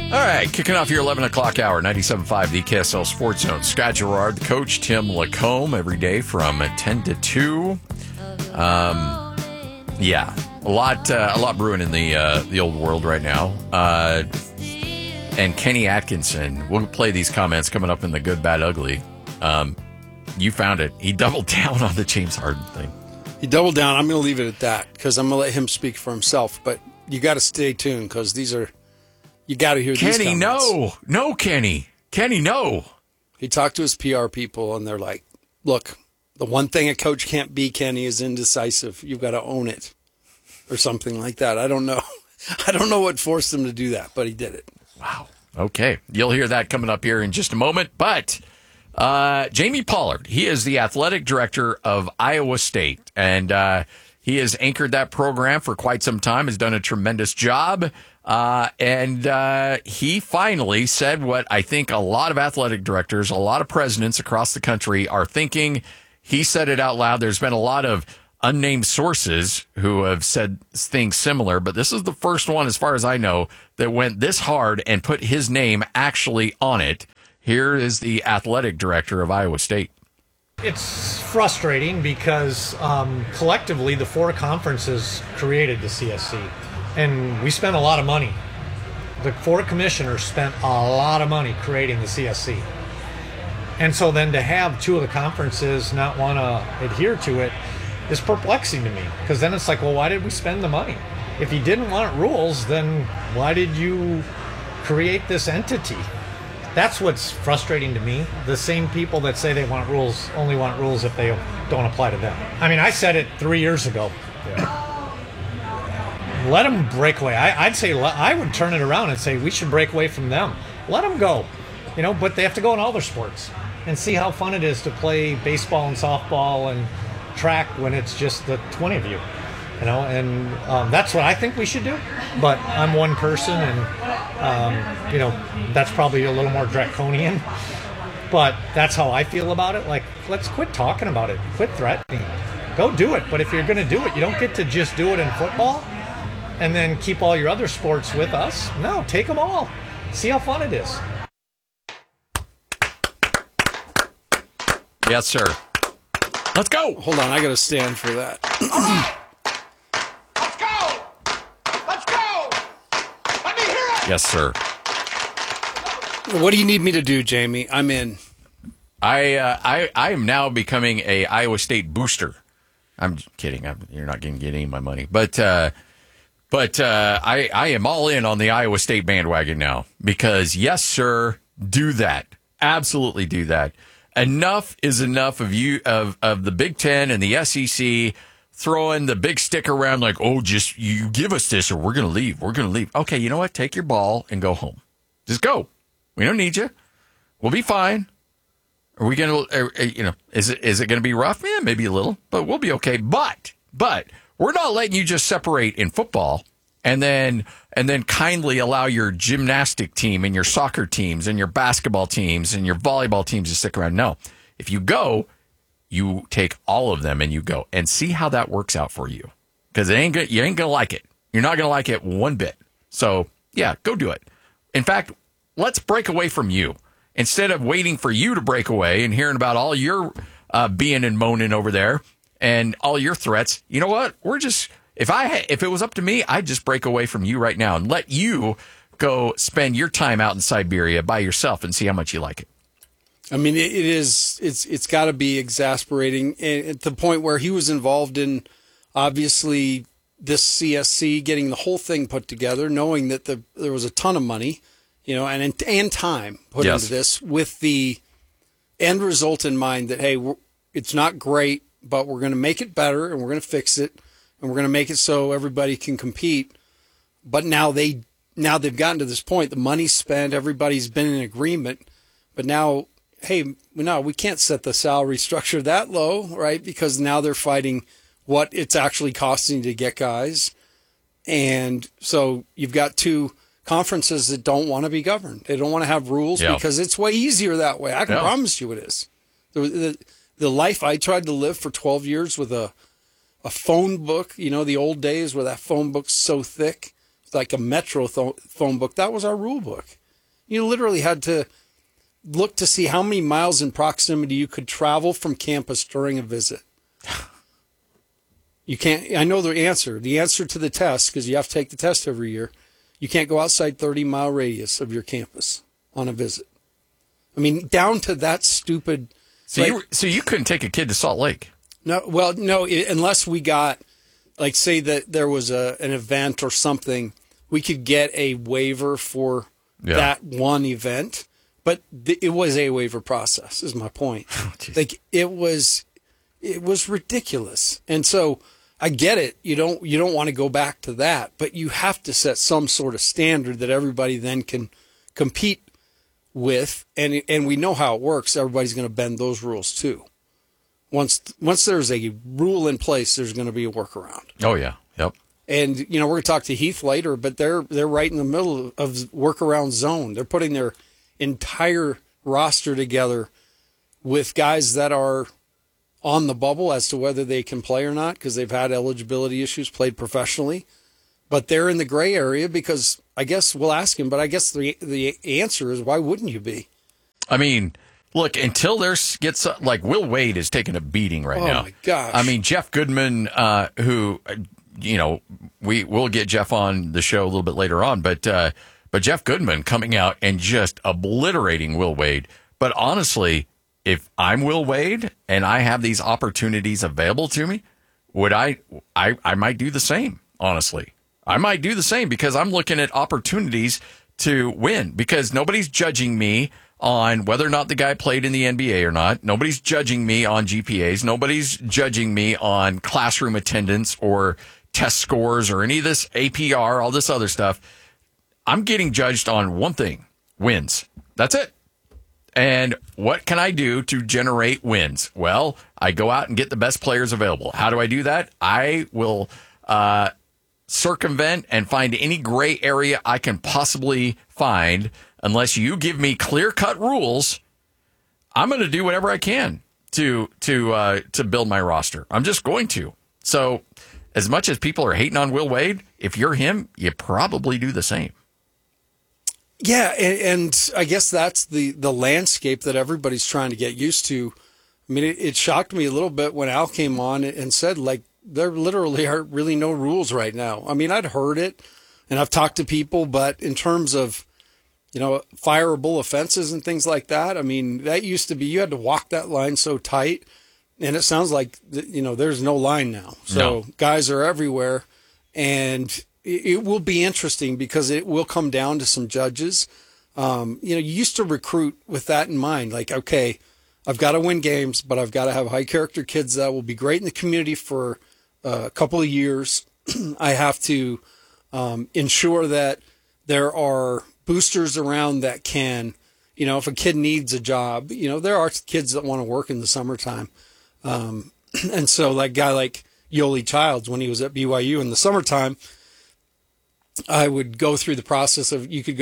All right, kicking off your 11 o'clock hour, 97.5, the KSL Sports Zone. Scott Gerard, the coach, Tim Lacombe, every day from 10 to 2. Yeah, a lot brewing in the old world right now. And Kenny Atkinson, we'll play these comments coming up in the good, bad, ugly. You found it. He doubled down on the James Harden thing. He doubled down. I'm going to leave it at that because I'm going to let him speak for himself. But you got to stay tuned because you got to hear these comments. No, Kenny. Kenny, no. He talked to his PR people, and they're like, look, the one thing a coach can't be, Kenny, is indecisive. You've got to own it or something like that. I don't know. I don't know what forced him to do that, but he did it. Wow. Okay. You'll hear that coming up here in just a moment. But Jamie Pollard, he is the athletic director of Iowa State, and he has anchored that program for quite some time, has done a tremendous job. And he finally said what I think a lot of athletic directors, a lot of presidents across the country are thinking. He said it out loud. There's been a lot of unnamed sources who have said things similar, but this is the first one, as far as I know, that went this hard and put his name actually on it. Here is the athletic director of Iowa State. It's frustrating because collectively the four conferences created the CSC, and we spent a lot of money. The four commissioners spent a lot of money creating the CSC. And so then to have two of the conferences not want to adhere to it is perplexing to me, because then it's like, well, why did we spend the money? If you didn't want rules, then why did you create this entity? That's what's frustrating to me. The same people that say they want rules only want rules if they don't apply to them. I mean, I said it 3 years ago. Yeah. Let them break away. I'd say I would turn it around and say we should break away from them. Let them go, but they have to go in all their sports and see how fun it is to play baseball and softball and track when it's just the 20 of you, and that's what I think we should do. But I'm one person, and that's probably a little more draconian, but that's how I feel about it. Like, let's quit talking about it, quit threatening, go do it. But if you're going to do it, you don't get to just do it in football and then keep all your other sports with us. No, take them all, see how fun it is. Yes, sir. Let's go. Hold on, I got to stand for that. All right. Let's go. Let's go. Let me hear it. Yes, sir. What do you need me to do, Jamie? I'm in. I am now becoming a Iowa State booster. I'm kidding. You're not going to get any of my money, but I am all in on the Iowa State bandwagon now because yes, sir, do that. Absolutely do that. Enough is enough of you of the Big Ten and the SEC throwing the big stick around like, oh, just you give us this or we're going to leave. We're going to leave. Okay, you know what? Take your ball and go home. Just go. We don't need you. We'll be fine. Are we going to, is it going to be rough? Yeah, maybe a little, but we'll be okay. But we're not letting you just separate in football and then kindly allow your gymnastic team and your soccer teams and your basketball teams and your volleyball teams to stick around. No, if you go, you take all of them and you go and see how that works out for you. Because you ain't going to like it. You're not going to like it one bit. So, yeah, go do it. In fact, let's break away from you. Instead of waiting for you to break away and hearing about all your being and moaning over there and all your threats, you know what? If it was up to me, I'd just break away from you right now and let you go spend your time out in Siberia by yourself and see how much you like it. I mean, it's got to be exasperating at the point where he was involved in, obviously, this CSC, getting the whole thing put together, knowing that there was a ton of money, and time put into this with the end result in mind that, hey, it's not great, but we're going to make it better and we're going to fix it. And we're going to make it so everybody can compete. But now they've gotten to this point. The money's spent. Everybody's been in agreement. But now, hey, we can't set the salary structure that low, right? Because now they're fighting what it's actually costing to get guys. And so you've got two conferences that don't want to be governed. They don't want to have rules because it's way easier that way. I can promise you it is. The life I tried to live for 12 years with a phone book, the old days where that phone book's so thick, it's like a Metro phone book. That was our rule book. You literally had to look to see how many miles in proximity you could travel from campus during a visit. You can't, I know the answer to the test, because you have to take the test every year. You can't go outside 30-mile radius of your campus on a visit. I mean, down to that stupid. So you couldn't take a kid to Salt Lake? No, well, no, unless we got, like, say that there was an event or something, we could get a waiver for that one event. But it was a waiver process, is my point. Oh, like, it was ridiculous. And so I get it. You don't want to go back to that, but you have to set some sort of standard that everybody then can compete with. And we know how it works. Everybody's going to bend those rules too. Once there's a rule in place, there's going to be a workaround. Oh yeah. Yep. And we're going to talk to Heath later, but they're right in the middle of workaround zone. They're putting their entire roster together with guys that are on the bubble as to whether they can play or not, because they've had eligibility issues, played professionally, but they're in the gray area because I guess we'll ask him, but I guess the answer is, why wouldn't you be? I mean, look, until there gets, like, Will Wade is taking a beating right now. Oh my gosh. I mean, Jeff Goodman, who, we'll get Jeff on the show a little bit later on, but Jeff Goodman coming out and just obliterating Will Wade. But honestly, if I'm Will Wade and I have these opportunities available to me, I might do the same, honestly. I might do the same because I'm looking at opportunities to win, because nobody's judging me on whether or not the guy played in the NBA or not. Nobody's judging me on GPAs. Nobody's judging me on classroom attendance or test scores or any of this APR, all this other stuff. I'm getting judged on one thing: wins. That's it. And what can I do to generate wins? Well, I go out and get the best players available. How do I do that? I will circumvent and find any gray area I can possibly find. Unless you give me clear-cut rules, I'm going to do whatever I can to build my roster. I'm just going to. So, as much as people are hating on Will Wade, if you're him, you probably do the same. Yeah, and I guess that's the landscape that everybody's trying to get used to. I mean, it shocked me a little bit when Al came on and said, like, there literally are really no rules right now. I mean, I'd heard it, and I've talked to people, but in terms of, fireable offenses and things like that, I mean, that used to be, you had to walk that line so tight, and it sounds like, there's no line now. So guys are everywhere, and it will be interesting because it will come down to some judges. You used to recruit with that in mind. Like, okay, I've got to win games, but I've got to have high character kids that will be great in the community for a couple of years. I have to ensure that there are boosters around that can, if a kid needs a job, there are kids that want to work in the summertime. And so that guy like Yoli Childs, when he was at BYU in the summertime, I would go through the process of, they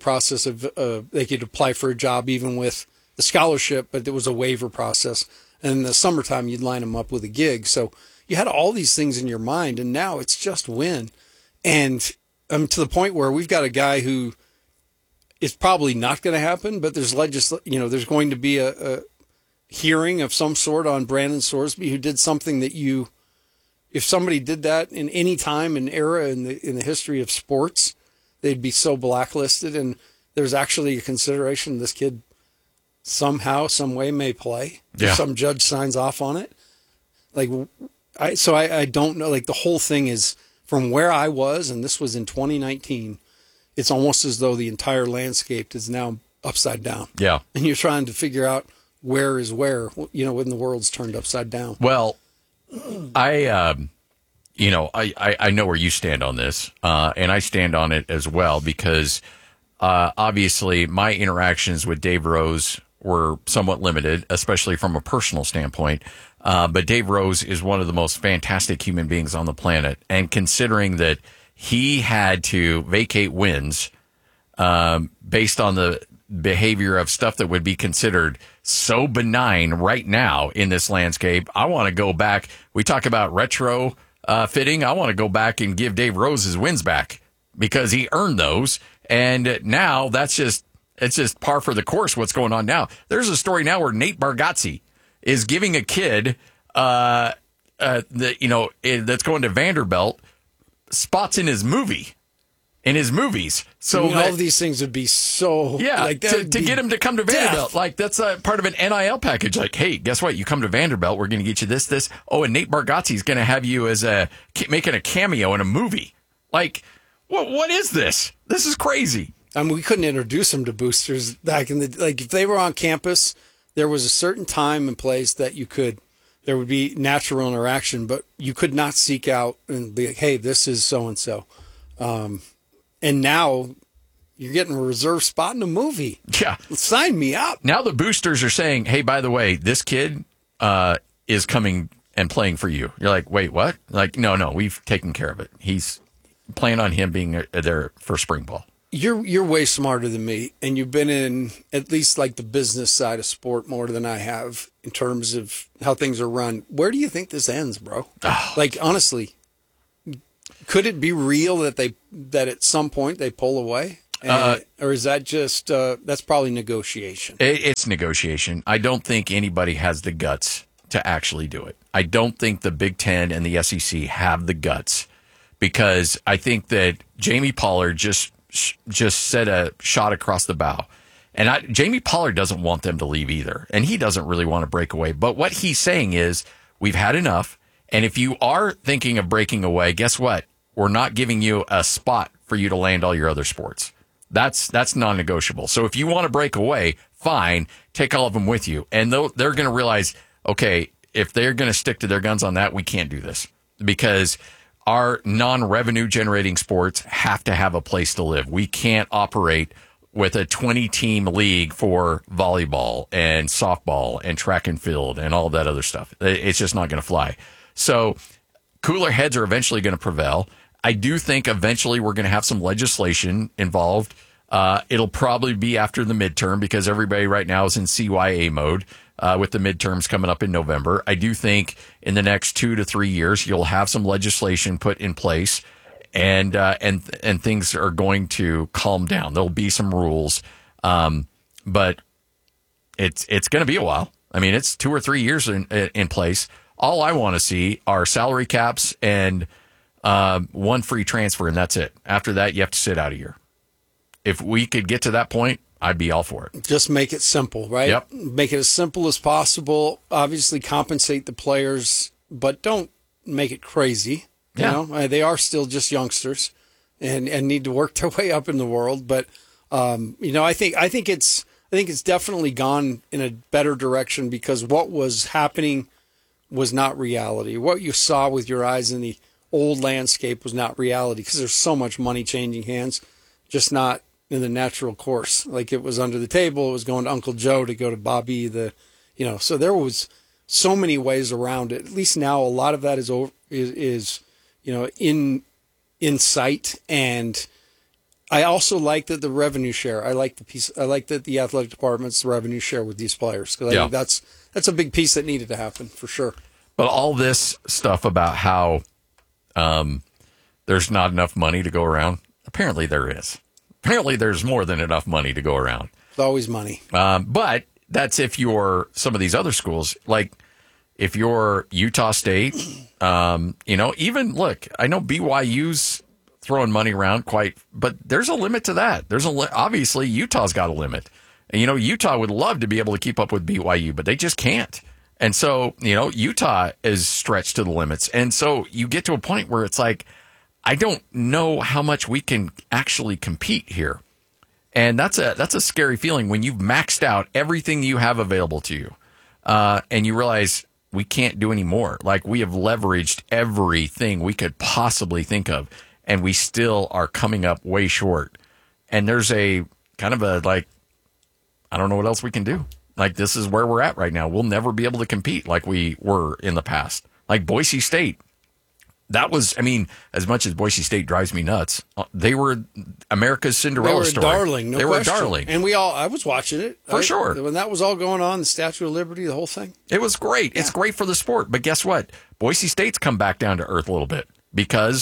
could apply for a job even with the scholarship, but there was a waiver process. And in the summertime, you'd line them up with a gig. So you had all these things in your mind, and now it's just win. And to the point where we've got a guy who is probably not going to happen, but there's there's going to be a hearing of some sort on Brandon Sorsby, who did something that if somebody did that in any time and era in the history of sports, they'd be so blacklisted. And there's actually a consideration this kid somehow, some way may play. Yeah. If some judge signs off on it. I don't know. Like, the whole thing is, from where I was, and this was in 2019, it's almost as though the entire landscape is now upside down. Yeah. And you're trying to figure out where is where, when the world's turned upside down. Well, I know where you stand on this, and I stand on it as well, because obviously my interactions with Dave Rose were somewhat limited, especially from a personal standpoint. But Dave Rose is one of the most fantastic human beings on the planet. And considering that he had to vacate wins based on the behavior of stuff that would be considered so benign right now in this landscape, I want to go back. We talk about retro fitting. I want to go back and give Dave Rose his wins back, because he earned those. And now that's just it's just par for the course what's going on now. There's a story now where Nate Bargatze is giving a kid that's going to Vanderbilt spots in his movies. So all of these things would be so to get him to come to Vanderbilt. Like that's a part of an NIL package. Like, hey, guess what? You come to Vanderbilt, we're going to get you this. Oh, and Nate Bargatze is going to have you as making a cameo in a movie. Like, what is this? This is crazy. I mean, we couldn't introduce them to boosters back in the if they were on campus, there was a certain time and place that there would be natural interaction, but you could not seek out and be like, hey, this is so and so. And now you're getting a reserved spot in a movie. Yeah. Sign me up. Now the boosters are saying, hey, by the way, this kid is coming and playing for you. You're like, wait, what? Like, no, we've taken care of it. He's planning on him being there for spring ball. You're way smarter than me, and you've been in at least like the business side of sport more than I have in terms of how things are run. Where do you think this ends, bro? Oh. Like, honestly, could it be real that at some point they pull away? Or is that just that's probably negotiation? It's negotiation. I don't think anybody has the guts to actually do it. I don't think the Big Ten and the SEC have the guts, because I think that Jamie Pollard just set a shot across the bow. And Jamie Pollard doesn't want them to leave either. And he doesn't really want to break away. But what he's saying is, we've had enough. And if you are thinking of breaking away, guess what? We're not giving you a spot for you to land all your other sports. That's non-negotiable. So if you want to break away, fine, take all of them with you. And they're going to realize, okay, if they're going to stick to their guns on that, we can't do this, because our non-revenue generating sports have to have a place to live. We can't operate with a 20-team league for volleyball and softball and track and field and all that other stuff. It's just not going to fly. So cooler heads are eventually going to prevail. I do think eventually we're going to have some legislation involved. It'll probably be after the midterm, because everybody right now is in CYA mode with the midterms coming up in November. I do think in the next 2 to 3 years you'll have some legislation put in place, and things are going to calm down. There'll be some rules, but it's going to be a while. I mean, it's 2 or 3 years in place. All I want to see are salary caps and one free transfer, and that's it. After that, you have to sit out a year. If we could get to that point, I'd be all for it. Just make it simple, right? Yep. Make it as simple as possible. Obviously, compensate the players, but don't make it crazy. Yeah. You know, they are still just youngsters and need to work their way up in the world. But I think it's definitely gone in a better direction, because what was happening was not reality. What you saw with your eyes in the old landscape was not reality, because there's so much money changing hands, just not in the natural course. Like, it was under the table, it was going to Uncle Joe to go to Bobby, so there was so many ways around it. At least now a lot of that is in sight. And I also like that the revenue share. I like that the athletic department's revenue share with these players, because I think that's a big piece that needed to happen for sure. But all this stuff about how there's not enough money to go around, apparently there is. Apparently there's more than enough money to go around. It's always money. But that's if you're some of these other schools, like if you're Utah State, even look, I know BYU's throwing money around but there's a limit to that. Obviously Utah's got a limit. And, Utah would love to be able to keep up with BYU, but they just can't. And so, Utah is stretched to the limits. And so you get to a point where it's like, I don't know how much we can actually compete here. And that's a scary feeling when you've maxed out everything you have available to you. And you realize we can't do any more. Like, we have leveraged everything we could possibly think of, and we still are coming up way short. And there's a kind of I don't know what else we can do. Like, this is where we're at right now. We'll never be able to compete like we were in the past. Like Boise State. That was, as much as Boise State drives me nuts, they were America's Cinderella story. They were a darling, no question. They were a darling. And I was watching it. For sure. When that was all going on, the Statue of Liberty, the whole thing. It was great. Yeah. It's great for the sport. But guess what? Boise State's come back down to earth a little bit, because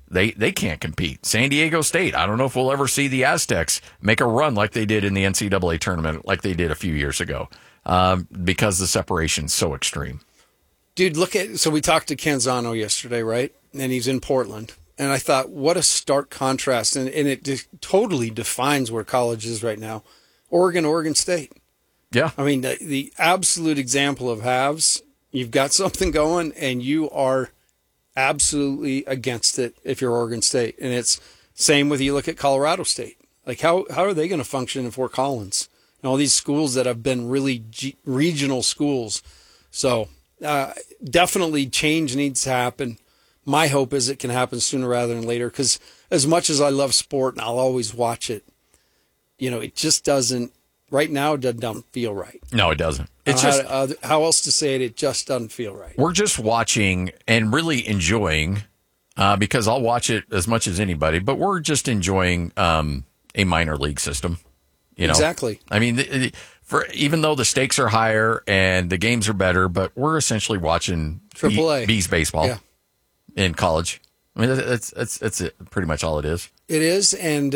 They can't compete. San Diego State, I don't know if we'll ever see the Aztecs make a run like they did in the NCAA tournament, like they did a few years ago, because the separation's so extreme. Dude, so we talked to Canzano yesterday, right? And he's in Portland. And I thought, what a stark contrast. And it totally defines where college is right now. Oregon State. Yeah. I mean, the absolute example of halves. You've got something going, and you are absolutely against it if you're Oregon State. And it's same with you look at Colorado State. Like, how are they going to function in Fort Collins? And all these schools that have been really regional schools. So definitely change needs to happen. My hope is it can happen sooner rather than later, because as much as I love sport and I'll always watch it, it just doesn't, right now, it doesn't feel right. No, it doesn't. It's just how else to say it? It just doesn't feel right. We're just watching and really enjoying, because I'll watch it as much as anybody, but we're just enjoying a minor league system. Exactly. I mean, even though the stakes are higher and the games are better, but we're essentially watching AAA Bees baseball. Yeah. In college. I mean, that's pretty much all it is. It is, and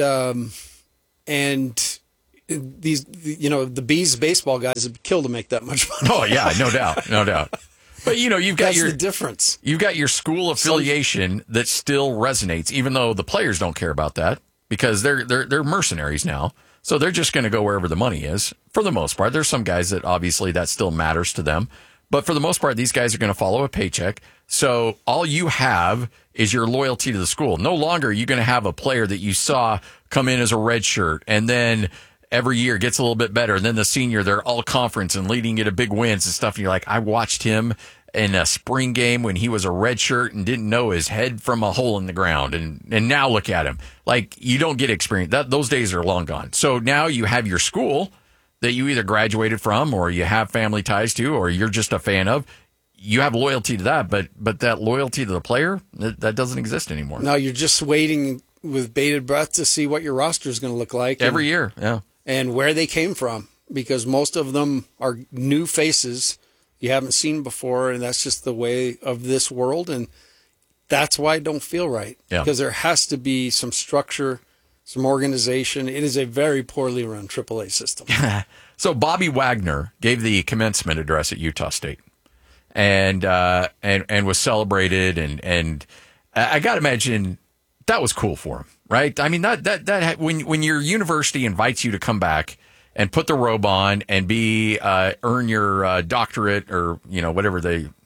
these, the Bees baseball guys would kill to make that much money. Oh yeah, no doubt. But you've got the difference. You've got your school affiliation that still resonates, even though the players don't care about that because they're mercenaries now. So they're just going to go wherever the money is for the most part. There's some guys that obviously that still matters to them. But for the most part, these guys are going to follow a paycheck. So all you have is your loyalty to the school. No longer are you going to have a player that you saw come in as a red shirt and then every year gets a little bit better. And then the senior, they're all conference and leading you to big wins and stuff. And you're like, I watched him in a spring game when he was a red shirt and didn't know his head from a hole in the ground. And now look at him. Like, you don't get experience. Those days are long gone. So now you have your school that you either graduated from or you have family ties to or you're just a fan of. You have loyalty to that, but that loyalty to the player, that doesn't exist anymore. No, you're just waiting with bated breath to see what your roster is going to look like. Every year, yeah. And where they came from, because most of them are new faces you haven't seen before, and that's just the way of this world, and that's why it don't feel right. Yeah. Because there has to be some structure, some organization. It is a very poorly run AAA system. So Bobby Wagner gave the commencement address at Utah State. And was celebrated and I got to imagine that was cool for him, right? I mean, that when your university invites you to come back and put the robe on and earn your doctorate or, whatever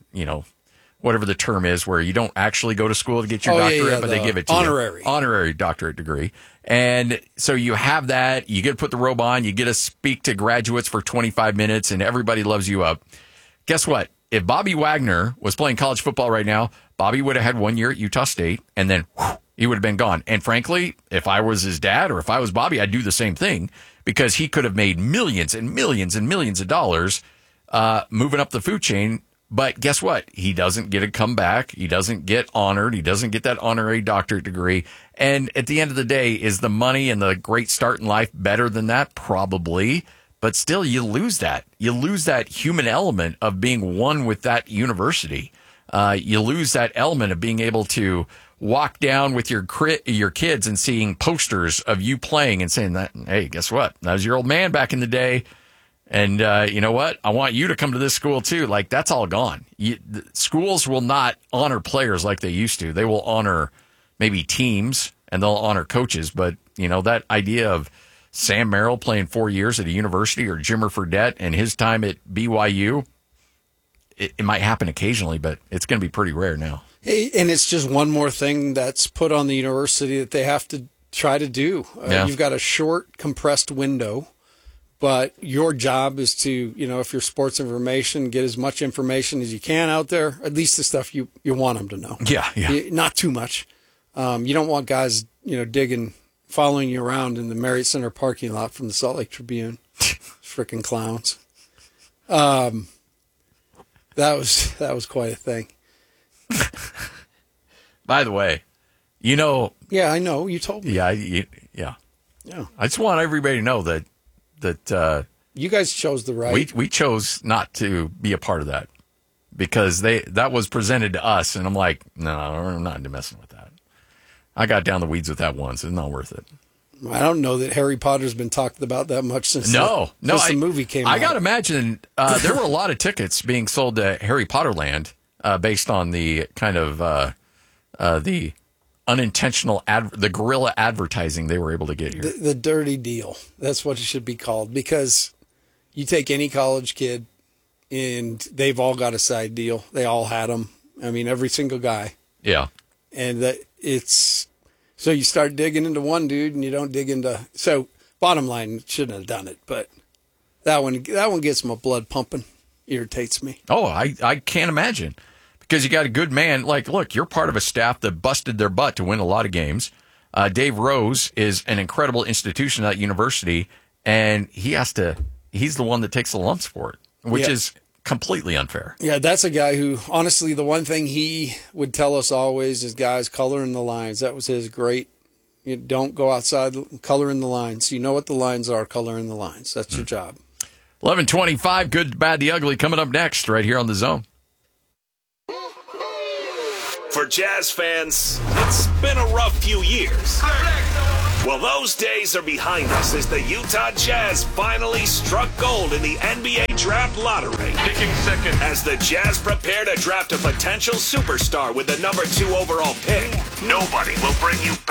whatever the term is where you don't actually go to school to get your doctorate, but they give it to you. Honorary doctorate degree. And so you have that, you get to put the robe on, you get to speak to graduates for 25 minutes and everybody loves you up. Guess what? If Bobby Wagner was playing college football right now, Bobby would have had 1 year at Utah State, and then he would have been gone. And frankly, if I was his dad or if I was Bobby, I'd do the same thing because he could have made millions and millions and millions of dollars moving up the food chain. But guess what? He doesn't get to come back. He doesn't get honored. He doesn't get that honorary doctorate degree. And at the end of the day, is the money and the great start in life better than that? Probably. But still, you lose that. You lose that human element of being one with that university. You lose that element of being able to walk down with your kids and seeing posters of you playing and saying that, hey, guess what? That was your old man back in the day. And you know what? I want you to come to this school too. Like, that's all gone. Schools will not honor players like they used to. They will honor maybe teams and they'll honor coaches. But, that idea of Sam Merrill playing 4 years at a university or Jimmer Fredette and his time at BYU, it might happen occasionally, but it's going to be pretty rare now. Hey, and it's just one more thing that's put on the university that they have to try to do. You've got a short, compressed window, but your job is to, if you're sports information, get as much information as you can out there, at least the stuff you want them to know. Yeah. Not too much. You don't want guys, following you around in the Marriott Center parking lot from the Salt Lake Tribune. Frickin' clowns. That was quite a thing. By the way, Yeah, I know. You told me. Yeah. I just want everybody to know that you guys chose the right. We chose not to be a part of that because that was presented to us, and I'm like, no, we're not messing with that. I got down the weeds with that once. It's not worth it. I don't know that Harry Potter's been talked about that much since No, the movie came out. I got to imagine there were a lot of tickets being sold to Harry Potter Land based on the kind of the unintentional the guerrilla advertising they were able to get here. The dirty deal. That's what it should be called, because you take any college kid and they've all got a side deal. They all had them. I mean, every single guy. Yeah. And so you start digging into one dude and you don't dig into. So bottom line, shouldn't have done it, but that one gets my blood pumping, irritates me. Oh, I can't imagine, because you got a good man. Like, look, you're part of a staff that busted their butt to win a lot of games. Dave Rose is an incredible institution at that university, and he's the one that takes the lumps for it, which is completely unfair. Yeah, that's a guy who, honestly, the one thing he would tell us always is, guys, color in the lines. That was his great, you don't go outside, color in the lines. You know what the lines are, color in the lines. That's your job. 11:25, good, the bad, the ugly, coming up next right here on The Zone. For Jazz fans, it's been a rough few years. Well, those days are behind us as the Utah Jazz finally struck gold in the NBA Draft Lottery. Picking second. As the Jazz prepare to draft a potential superstar with the number 2 overall pick, nobody will bring you back